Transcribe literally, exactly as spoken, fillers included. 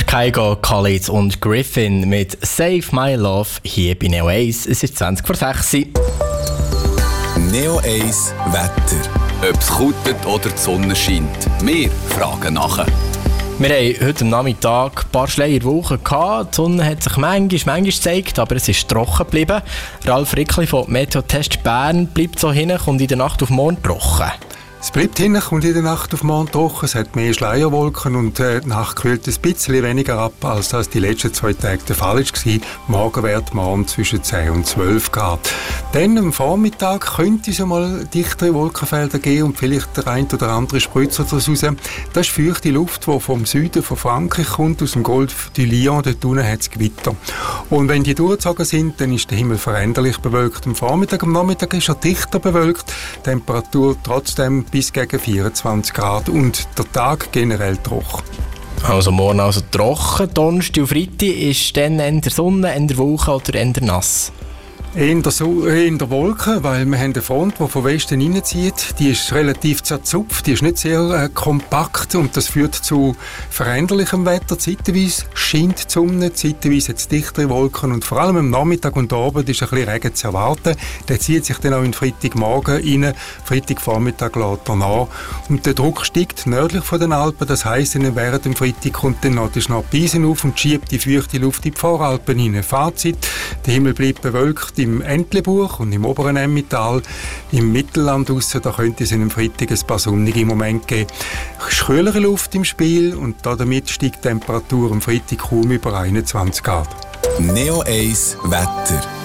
Kygo, Khalid und Griffin mit Save My Love hier bei Neo eins. Es ist zwanzig vor sechs. Neo eins Wetter. Ob es kutet oder die Sonne scheint. Wir fragen nachher. Wir haben heute am Nachmittag ein paar Schleierwochen gehabt. Die Sonne hat sich manchmal, manchmal gezeigt, aber es ist trocken geblieben. Ralf Rickli von Meteotest Bern bleibt so hin und in der Nacht auf morgen trocken. Es bleibt hin und in der Nacht auf morgen trocken. Es hat mehr Schleierwolken und äh, die Nacht kühlt ein bisschen weniger ab, als das die letzten zwei Tage der Fall war. Morgenwert morgen zwischen zehn und zwölf Grad. Dann am Vormittag könnte es einmal dichtere Wolkenfelder geben und vielleicht der ein oder andere Spritzer daraus raus. Das ist feuchte Luft, die vom Süden von Frankreich kommt, aus dem Golf du Lion. Dort unten hat es Gewitter. Und wenn die durchgezogen sind, dann ist der Himmel veränderlich bewölkt. Am Vormittag, am Nachmittag ist er dichter bewölkt. Die Temperatur trotzdem bis gegen vierundzwanzig Grad und der Tag generell trocken. Also morgen also trocken, Donnerstag und Freitag ist dann in der Sonne, in der Wolke oder in der Nass? In der, so in der Wolke, weil wir haben eine Front, die von Westen reinzieht. Die ist relativ zerzupft, die ist nicht sehr äh, kompakt und das führt zu veränderlichem Wetter. Zeitweise scheint die Sonne, zeitweise hat es dichtere Wolken und vor allem am Nachmittag und Abend ist ein bisschen Regen zu erwarten. Der zieht sich dann auch in Freitagmorgen rein, Freitagvormittag lässt er nach. Und der Druck steigt nördlich von den Alpen, das heisst, während dem Freitag kommt dann noch die Schnappisen auf und schiebt die feuchte Luft in die Voralpen hinein. Fazit, der Himmel bleibt bewölkt im Entlebuch und im oberen Emmental. Im Mittelland draussen, da könnte es in einem Freitag ein paar sonnige Momente geben. Kühlere Luft im Spiel und damit steigt die Temperatur am Freitag kaum über einundzwanzig Grad. Neo eins Wetter.